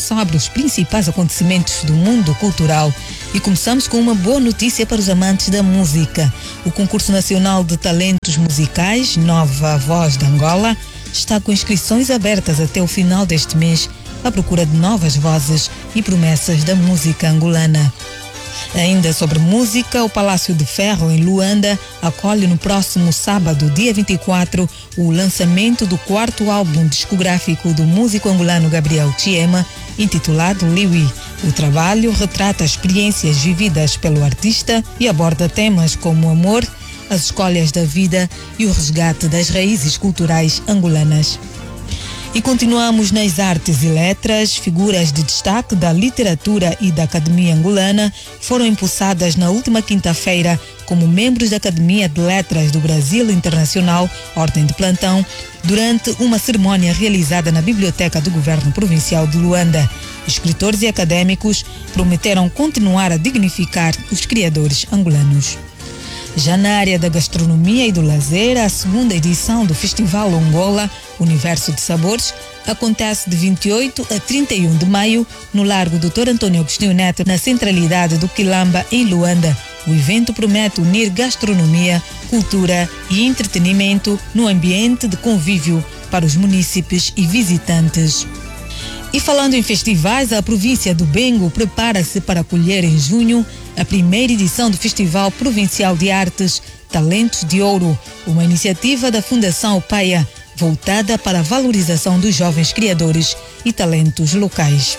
sobre os principais acontecimentos do mundo cultural. E começamos com uma boa notícia para os amantes da música. O Concurso Nacional de Talentos Musicais, Nova Voz de Angola, está com inscrições abertas até o final deste mês à procura de novas vozes e promessas da música angolana. Ainda sobre música, o Palácio de Ferro, em Luanda, acolhe no próximo sábado, dia 24, o lançamento do 4º álbum discográfico do músico angolano Gabriel Chiema, intitulado Liwi. O trabalho retrata experiências vividas pelo artista e aborda temas como o amor, as escolhas da vida e o resgate das raízes culturais angolanas. E continuamos nas artes e letras. Figuras de destaque da literatura e da Academia Angolana foram empossadas na última quinta-feira como membros da Academia de Letras do Brasil Internacional, Ordem de Plantão, durante uma cerimônia realizada na Biblioteca do Governo Provincial de Luanda. Escritores e acadêmicos prometeram continuar a dignificar os criadores angolanos. Já na área da gastronomia e do lazer, a segunda edição do Festival Angola Universo de Sabores acontece de 28 a 31 de maio no Largo Dr. Antônio Agostinho Neto, na centralidade do Quilamba, em Luanda. O evento promete unir gastronomia, cultura e entretenimento no ambiente de convívio para os munícipes e visitantes. E falando em festivais, a província do Bengo prepara-se para acolher em junho a primeira edição do Festival Provincial de Artes Talentos de Ouro, uma iniciativa da Fundação Paia, voltada para a valorização dos jovens criadores e talentos locais.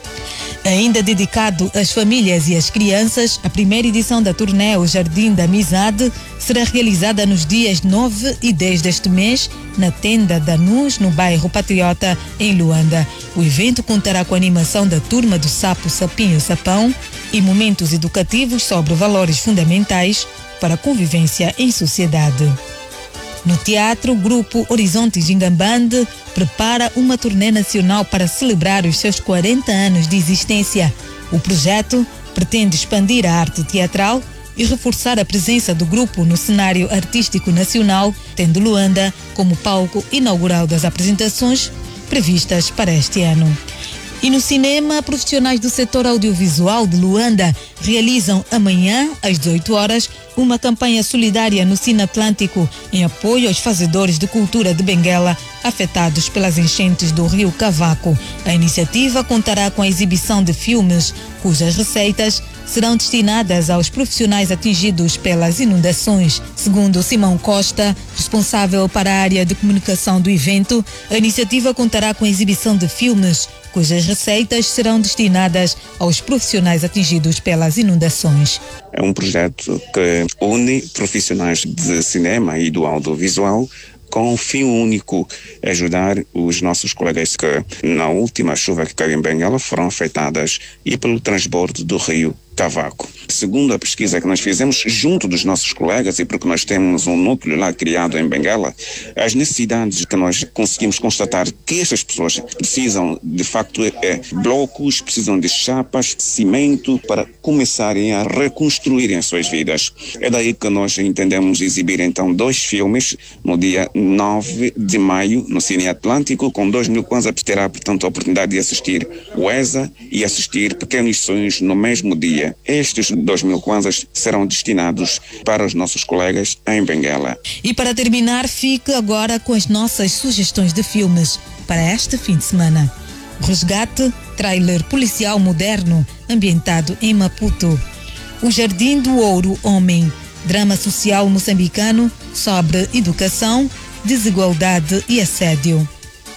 Ainda dedicado às famílias e às crianças, a primeira edição da turnê O Jardim da Amizade será realizada nos dias 9 e 10 deste mês, na tenda da NUS, no bairro Patriota, em Luanda. O evento contará com a animação da turma do Sapo, Sapinho, Sapão e momentos educativos sobre valores fundamentais para a convivência em sociedade. No teatro, o grupo Horizontes Ingambande prepara uma turnê nacional para celebrar os seus 40 anos de existência. O projeto pretende expandir a arte teatral e reforçar a presença do grupo no cenário artístico nacional, tendo Luanda como palco inaugural das apresentações previstas para este ano. E no cinema, profissionais do setor audiovisual de Luanda realizam amanhã, às 18 horas, uma campanha solidária no Cine Atlântico em apoio aos fazedores de cultura de Benguela afetados pelas enchentes do rio Cavaco. A iniciativa contará com a exibição de filmes cujas receitas serão destinadas aos profissionais atingidos pelas inundações. Segundo Simão Costa, responsável para a área de comunicação do evento, a iniciativa contará com a exibição de filmes cujas receitas serão destinadas aos profissionais atingidos pelas inundações. É um projeto que une profissionais de cinema e do audiovisual com o fim único, ajudar os nossos colegas que, na última chuva que caiu em Benguela, foram afetadas e pelo transbordo do rio Cavaco. Segundo a pesquisa que nós fizemos junto dos nossos colegas, e porque nós temos um núcleo lá criado em Benguela, as necessidades que nós conseguimos constatar que estas pessoas precisam, de facto, blocos, precisam de chapas, cimento, para começarem a reconstruírem as suas vidas. É daí que nós entendemos exibir, então, 2 filmes no dia 9 de maio, no Cine Atlântico, com 2.000 kwanzas, terá, portanto, a oportunidade de assistir o ESA e assistir Pequenos Sonhos no mesmo dia. Estes 2.000 kwanzas serão destinados para os nossos colegas em Benguela. E para terminar, fique agora com as nossas sugestões de filmes para este fim de semana. Resgate, trailer policial moderno ambientado em Maputo. O Jardim do Ouro Homem, drama social moçambicano sobre educação, desigualdade e assédio.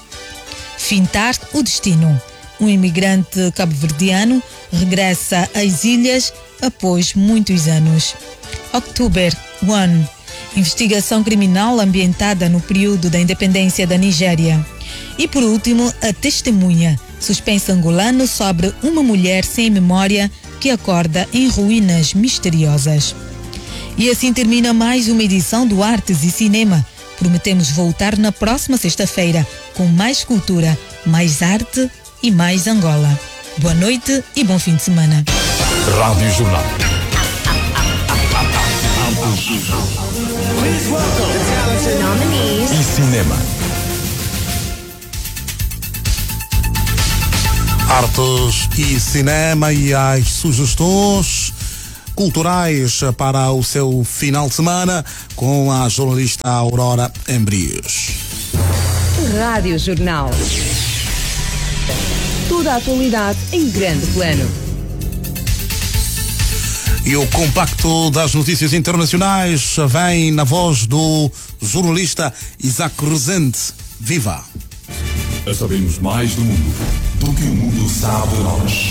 Fintar o destino. Um imigrante cabo-verdiano regressa às ilhas após muitos anos. October 1. Investigação criminal ambientada no período da independência da Nigéria. E por último, A Testemunha, suspense angolano sobre uma mulher sem memória que acorda em ruínas misteriosas. E assim termina mais uma edição do Artes e Cinema. Prometemos voltar na próxima sexta-feira com mais cultura, mais arte e mais Angola. Boa noite e bom fim de semana. Rádio Jornal. E cinema. Artes e cinema e as sugestões culturais para o seu final de semana com a jornalista Aurora Embrios. Rádio Jornal. Toda a atualidade em grande plano. E o compacto das notícias internacionais vem na voz do jornalista Isaac Rezende. Viva! Sabemos mais do mundo do que o mundo sabe de nós.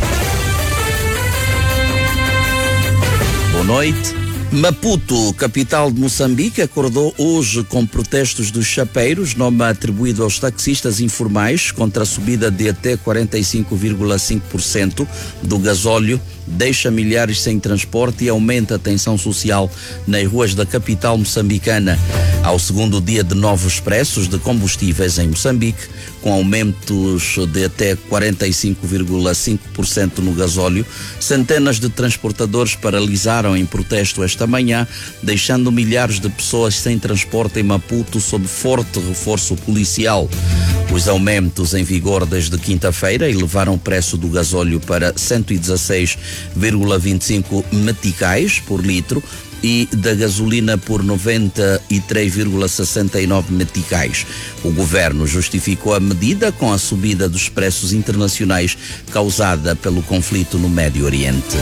Boa noite. Maputo, capital de Moçambique, acordou hoje com protestos dos chapeiros, nome atribuído aos taxistas informais, contra a subida de até 45,5% do gasóleo, deixa milhares sem transporte e aumenta a tensão social nas ruas da capital moçambicana. Ao segundo dia de novos preços de combustíveis em Moçambique, com aumentos de até 45,5% no gasóleo, centenas de transportadores paralisaram em protesto esta manhã, deixando milhares de pessoas sem transporte em Maputo sob forte reforço policial. Os aumentos em vigor desde quinta-feira elevaram o preço do gasóleo para 116,25 meticais por litro e da gasolina por 93,69 meticais. O governo justificou a medida com a subida dos preços internacionais causada pelo conflito no Médio Oriente.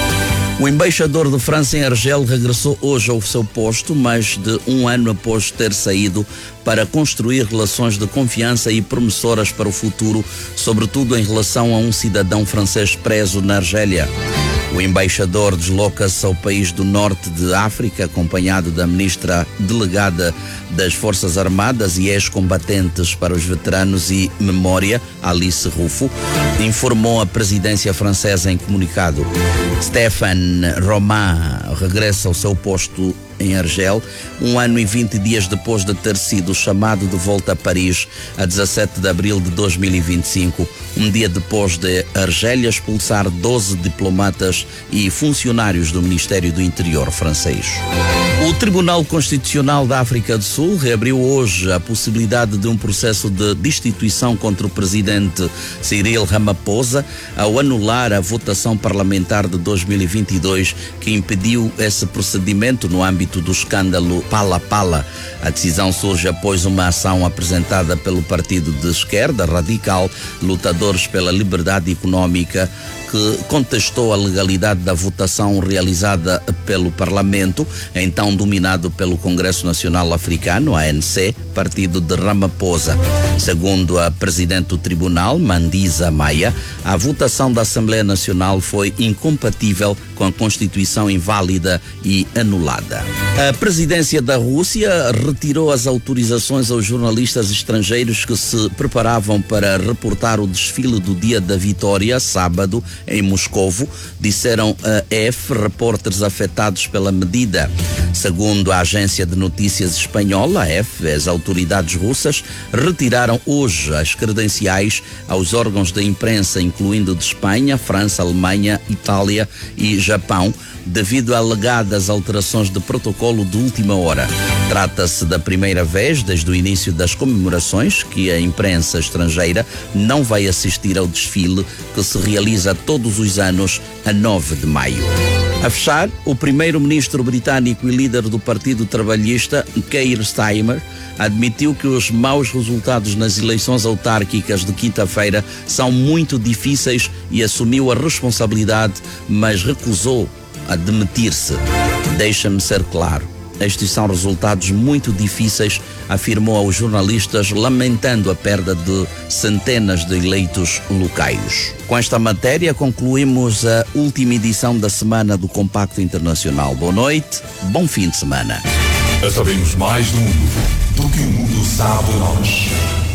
O embaixador de França em Argel regressou hoje ao seu posto, mais de um ano após ter saído, para construir relações de confiança e promissoras para o futuro, sobretudo em relação a um cidadão francês preso na Argélia. O embaixador desloca-se ao país do norte de África, acompanhado da ministra delegada das Forças Armadas e ex-combatentes para os veteranos e memória, Alice Rufo, informou a presidência francesa em comunicado. Stéphane Romain regressa ao seu posto em Argel, 1 ano e 20 dias depois de ter sido chamado de volta a Paris a 17 de abril de 2025, um dia depois de Argélia expulsar 12 diplomatas e funcionários do Ministério do Interior francês. O Tribunal Constitucional da África do Sul reabriu hoje a possibilidade de um processo de destituição contra o presidente Cyril Ramaphosa ao anular a votação parlamentar de 2022 que impediu esse procedimento no âmbito do escândalo Pala Pala. A decisão surge após uma ação apresentada pelo partido de esquerda radical Lutadores pela Liberdade Econômica, que contestou a legalidade da votação realizada pelo Parlamento, então dominado pelo Congresso Nacional Africano, ANC, partido de Ramaphosa. Segundo a presidente do tribunal, Mandisa Maia, a votação da Assembleia Nacional foi incompatível com a Constituição inválida e anulada. A presidência da Rússia retirou as autorizações aos jornalistas estrangeiros que se preparavam para reportar o desfile do Dia da Vitória, sábado, em Moscovo, disseram a EF repórteres afetados pela medida. Segundo a agência de notícias espanhola, a EF, as autoridades russas retiraram hoje as credenciais aos órgãos da imprensa, incluindo de Espanha, França, Alemanha, Itália e Japão, devido a alegadas alterações de protocolo de última hora. Trata-se da primeira vez desde o início das comemorações que a imprensa estrangeira não vai assistir ao desfile que se realiza todos os anos a 9 de maio. A fechar, o primeiro-ministro britânico e líder do Partido Trabalhista, Keir Starmer, admitiu que os maus resultados nas eleições autárquicas de quinta-feira são muito difíceis e assumiu a responsabilidade, mas recusou a demitir-se. Deixa-me ser claro, estes são resultados muito difíceis, afirmou aos jornalistas, lamentando a perda de centenas de eleitos locais. Com esta matéria concluímos a última edição da semana do Compacto Internacional. Boa noite, bom fim de semana. Sabemos mais do mundo do que o mundo sabe de nós.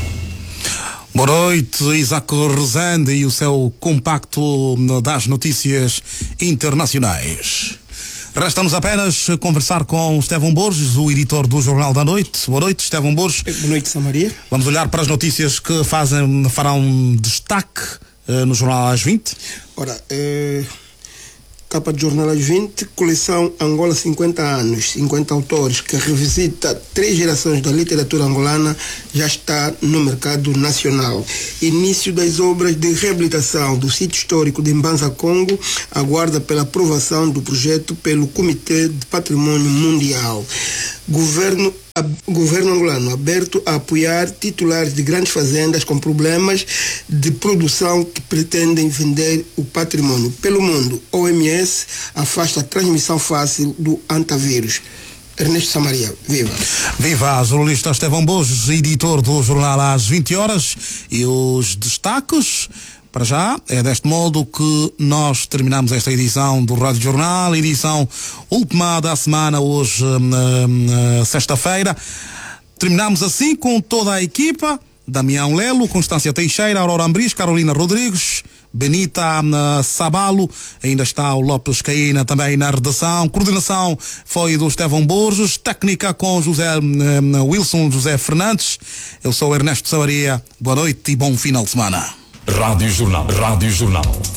Boa noite, Isaac Rezende e o seu compacto das notícias internacionais. Resta-nos apenas conversar com Estevão Borges, o editor do Jornal da Noite. Boa noite, Estevão Borges. Boa noite, Samaria. Vamos olhar para as notícias que farão destaque no Jornal às 20. Ora, capa de jornal às 20, coleção Angola 50 anos, 50 autores, que revisita 3 gerações da literatura angolana, já está no mercado nacional. Início das obras de reabilitação do sítio histórico de Mbanza, Congo, aguarda pela aprovação do projeto pelo Comitê de Patrimônio Mundial. Governo angolano aberto a apoiar titulares de grandes fazendas com problemas de produção que pretendem vender o patrimônio. Pelo mundo, OMS afasta a transmissão fácil do antavírus. Ernesto Samaria, viva. Viva, jornalista Estevão Borges, editor do jornal às 20 horas. E os destaques, para já, é deste modo que nós terminamos esta edição do Rádio Jornal, edição última da semana, hoje, sexta-feira. Terminamos assim com toda a equipa: Damião Lelo, Constância Teixeira, Aurora Ambris, Carolina Rodrigues, Benita Sabalo, ainda está o Lopes Caína também na redação. Coordenação foi do Estevão Borges, técnica com Wilson José Fernandes. Eu sou Ernesto Samaria, boa noite e bom final de semana. Rádio Jornal.